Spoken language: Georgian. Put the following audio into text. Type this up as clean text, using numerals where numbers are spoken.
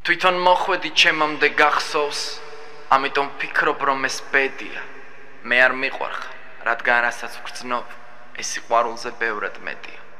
თვითონ მოხვედი ჩემამდე გახსოვს, ამიტომ ფიქრობ რომ ეს ბედია. მე არ მიყვარხარ, რადგან რასაც ვგრძნობ, ეს სიყვარულზე ბევრად მეტია.